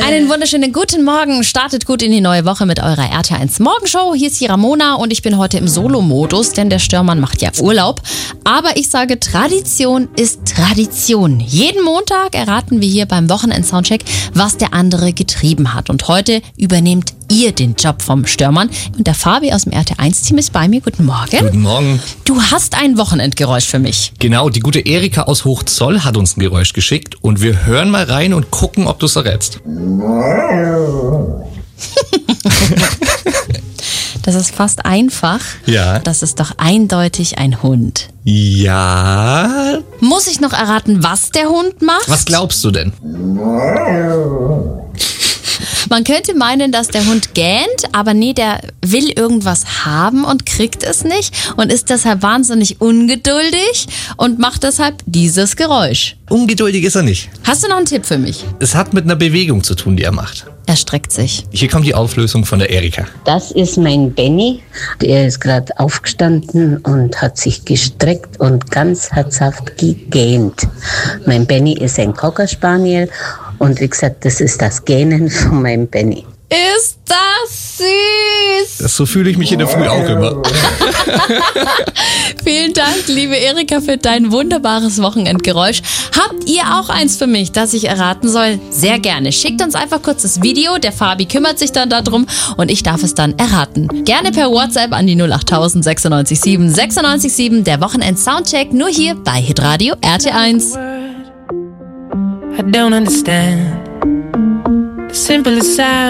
Einen wunderschönen guten Morgen. Startet gut in die neue Woche mit eurer RT1 Morgenshow. Hier ist die Ramona und ich bin heute im Solo-Modus, denn der Störmann macht ja Urlaub. Aber ich sage, Tradition ist Tradition. Jeden Montag erraten wir hier beim Wochenend-Soundcheck, was der andere getrieben hat. Und heute übernehmt ihr den Job vom Störmann. Und der Fabi aus dem RT1-Team ist bei mir. Guten Morgen. Guten Morgen. Du hast ein Wochenendgeräusch für mich. Genau, die gute Erika aus Hochzoll hat uns ein Geräusch geschickt und wir hören mal rein und gucken, ob du es errätst. Das ist fast einfach. Ja. Das ist doch eindeutig ein Hund. Ja. Muss ich noch erraten, was der Hund macht? Was glaubst du denn? Man könnte meinen, dass der Hund gähnt, aber nee, der will irgendwas haben und kriegt es nicht und ist deshalb wahnsinnig ungeduldig und macht deshalb dieses Geräusch. Ungeduldig ist er nicht. Hast du noch einen Tipp für mich? Es hat mit einer Bewegung zu tun, die er macht. Er streckt sich. Hier kommt die Auflösung von der Erika. Das ist mein Benny. Er ist gerade aufgestanden und hat sich gestreckt und ganz herzhaft gegähnt. Mein Benny ist ein Cocker Spaniel und wie gesagt, das ist das Gähnen von meinem Benny. Ist das süß! So fühle ich mich in der Früh auch immer. Vielen Dank, liebe Erika, für dein wunderbares Wochenendgeräusch. Habt ihr auch eins für mich, das ich erraten soll? Sehr gerne. Schickt uns einfach kurz das Video, der Fabi kümmert sich dann darum und ich darf es dann erraten. Gerne per WhatsApp an die 08000 96 7 96 7, der Wochenend-Soundcheck, nur hier bei Hitradio RT1. I don't understand the simplest sound.